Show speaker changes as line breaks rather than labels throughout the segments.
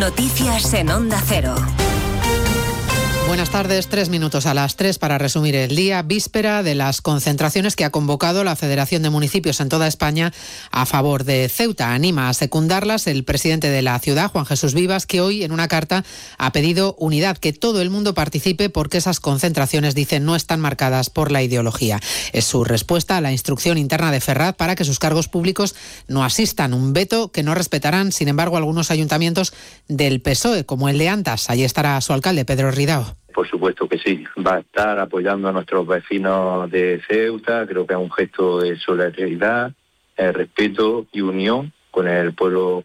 Noticias en Onda Cero.
Buenas tardes, 3 minutos a las 3 para resumir el día, víspera de las concentraciones que ha convocado la Federación de Municipios en toda España a favor de Ceuta. Anima a secundarlas el presidente de la ciudad, Juan Jesús Vivas, que hoy en una carta ha pedido unidad, que todo el mundo participe porque esas concentraciones, dicen, no están marcadas por la ideología. Es su respuesta a la instrucción interna de Ferraz para que sus cargos públicos no asistan, un veto que no respetarán, sin embargo, algunos ayuntamientos del PSOE, como el de Antas. Allí estará su alcalde, Pedro Ridao.
Por supuesto que sí, va a estar apoyando a nuestros vecinos de Ceuta. Creo que es un gesto de solidaridad, respeto y unión con el pueblo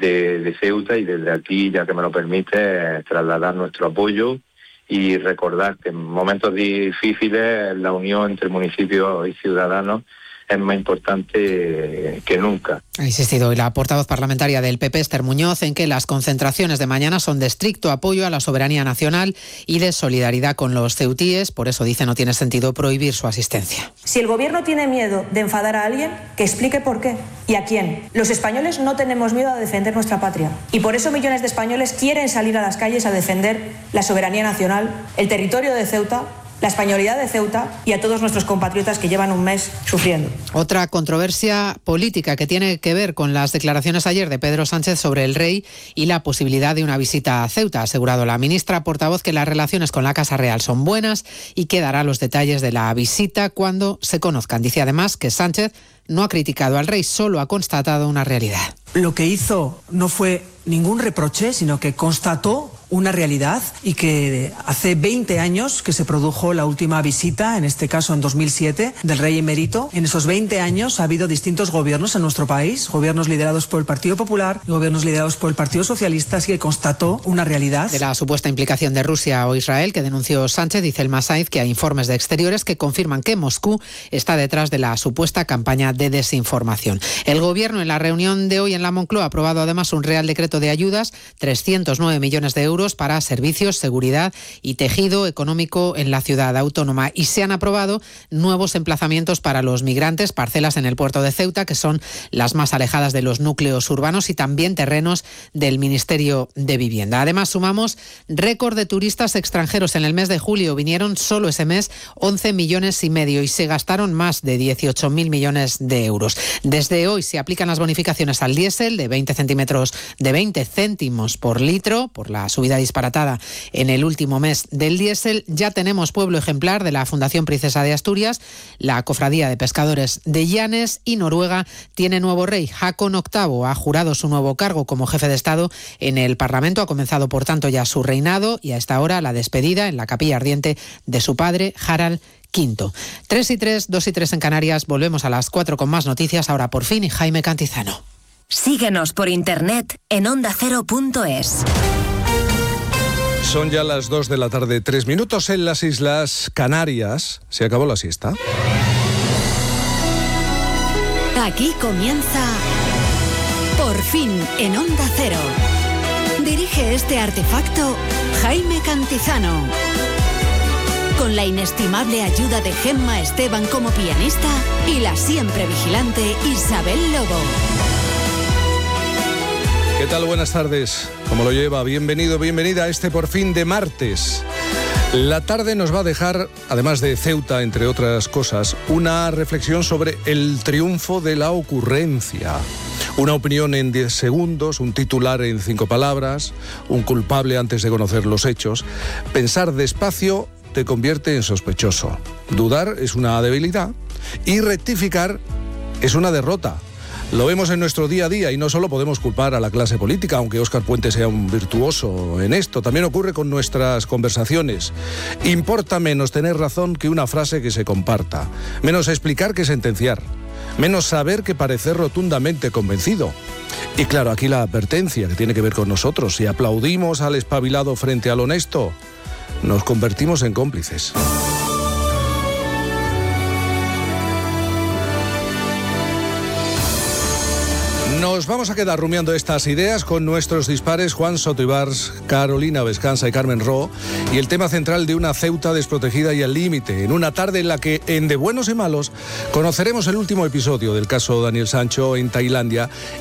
de Ceuta, y desde aquí, ya que me lo permite, trasladar nuestro apoyo y recordar que en momentos difíciles la unión entre municipios y ciudadanos es más importante que nunca.
Ha insistido hoy la portavoz parlamentaria del PP, Esther Muñoz, en que las concentraciones de mañana son de estricto apoyo a la soberanía nacional y de solidaridad con los ceutíes. Por eso, dice, no tiene sentido prohibir su asistencia.
Si el gobierno tiene miedo de enfadar a alguien, que explique por qué y a quién. Los españoles no tenemos miedo a defender nuestra patria. Y por eso millones de españoles quieren salir a las calles a defender la soberanía nacional, el territorio de Ceuta, la españolidad de Ceuta y a todos nuestros compatriotas que llevan un mes sufriendo.
Otra controversia política que tiene que ver con las declaraciones ayer de Pedro Sánchez sobre el rey y la posibilidad de una visita a Ceuta. Ha asegurado la ministra portavoz que las relaciones con la Casa Real son buenas y que dará los detalles de la visita cuando se conozcan. Dice además que Sánchez no ha criticado al rey, solo ha constatado una realidad.
Lo que hizo no fue ningún reproche, sino que constató una realidad, y que hace 20 años que se produjo la última visita, en este caso en 2007, del rey emérito. En esos 20 años ha habido distintos gobiernos en nuestro país, gobiernos liderados por el Partido Popular y gobiernos liderados por el Partido Socialista, así que constató una realidad.
De la supuesta implicación de Rusia o Israel que denunció Sánchez, dice el Masaiz que hay informes de Exteriores que confirman que Moscú está detrás de la supuesta campaña de desinformación. El gobierno en la reunión de hoy en la Moncloa ha aprobado además un real decreto de ayudas, 309 millones de euros para servicios, seguridad y tejido económico en la ciudad autónoma. Y se han aprobado nuevos emplazamientos para los migrantes, parcelas en el puerto de Ceuta, que son las más alejadas de los núcleos urbanos, y también terrenos del Ministerio de Vivienda. Además, sumamos récord de turistas extranjeros. En el mes de julio vinieron solo ese mes 11,5 millones y se gastaron más de 18.000 millones de euros. Desde hoy se aplican las bonificaciones al diésel de 20 céntimos por litro por la subida disparatada en el último mes del diésel. Ya tenemos pueblo ejemplar de la Fundación Princesa de Asturias, la Cofradía de Pescadores de Llanes, y Noruega tiene nuevo rey. Haakon VIII ha jurado su nuevo cargo como jefe de Estado en el Parlamento. Ha comenzado, por tanto, ya su reinado, y a esta hora la despedida en la capilla ardiente de su padre, Harald V. 3:03, 2:03 en Canarias. Volvemos a las 4 con más noticias. Ahora por fin, Jaime Cantizano.
Síguenos por internet en ondacero.es.
Son ya las 2 de la tarde, 3 minutos en las Islas Canarias. Se acabó la siesta.
Aquí comienza Por fin en Onda Cero. Dirige este artefacto Jaime Cantizano, con la inestimable ayuda de Gemma Esteban como pianista y la siempre vigilante Isabel Lobo.
¿Qué tal? Buenas tardes. ¿Cómo lo lleva? Bienvenido, bienvenida a este Por fin de martes. La tarde nos va a dejar, además de Ceuta, entre otras cosas, una reflexión sobre el triunfo de la ocurrencia. Una opinión en 10 segundos, un titular en 5 palabras, un culpable antes de conocer los hechos. Pensar despacio te convierte en sospechoso. Dudar es una debilidad y rectificar es una derrota. Lo vemos en nuestro día a día y no solo podemos culpar a la clase política, aunque Óscar Puente sea un virtuoso en esto. También ocurre con nuestras conversaciones. Importa menos tener razón que una frase que se comparta. Menos explicar que sentenciar. Menos saber que parecer rotundamente convencido. Y claro, aquí la advertencia que tiene que ver con nosotros. Si aplaudimos al espabilado frente al honesto, nos convertimos en cómplices. Nos vamos a quedar rumiando estas ideas con nuestros dispares Juan Soto Ibars, Carolina Vescanza y Carmen Ro, y el tema central de una Ceuta desprotegida y al límite, en una tarde en la que, en De Buenos y Malos, conoceremos el último episodio del caso Daniel Sancho en Tailandia